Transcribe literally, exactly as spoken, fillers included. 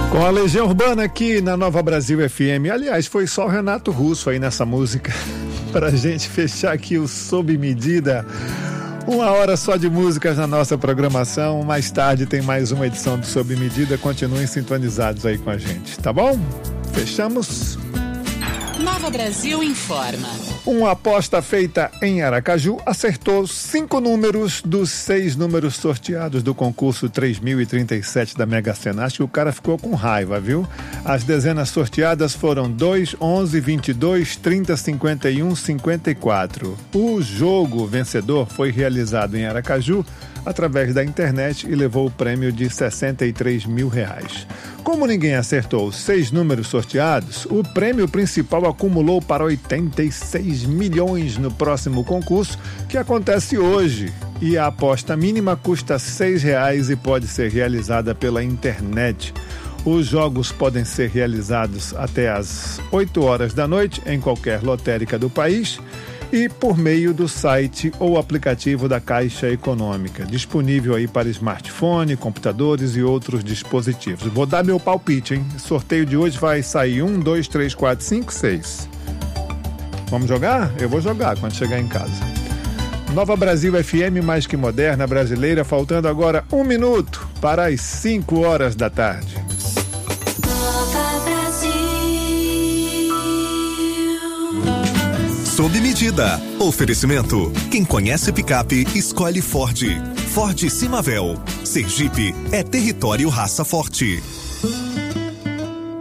Com a Legião Urbana aqui na Nova Brasil F M. Aliás, foi só o Renato Russo aí nessa música pra gente fechar aqui o Sob Medida. Uma hora só de músicas na nossa programação. Mais tarde tem mais uma edição do Sob Medida. Continuem sintonizados aí com a gente, tá bom? Fechamos. Nova Brasil informa. Uma aposta feita em Aracaju acertou cinco números dos seis números sorteados do concurso três mil e trinta e sete da Mega Sena. Acho que o cara ficou com raiva, viu? As dezenas sorteadas foram dois, onze, vinte e dois, trinta, cinquenta e um, cinquenta e quatro. O jogo vencedor foi realizado em Aracaju através da internet e levou o prêmio de sessenta e três mil reais. Como ninguém acertou os seis números sorteados, o prêmio principal acumulou para oitenta e seis milhões no próximo concurso, que acontece hoje. E a aposta mínima custa seis reais e pode ser realizada pela internet. Os jogos podem ser realizados até às oito horas da noite em qualquer lotérica do país e por meio do site ou aplicativo da Caixa Econômica, disponível aí para smartphone, computadores e outros dispositivos. Vou dar meu palpite, hein? O sorteio de hoje vai sair um, dois, três, quatro, cinco, seis. Vamos jogar? Eu vou jogar quando chegar em casa. Nova Brasil F M, mais que moderna, brasileira, faltando agora um minuto para as cinco horas da tarde. Sob Medida. Oferecimento. Quem conhece picape, escolhe Ford. Ford Simavel. Sergipe é território raça forte.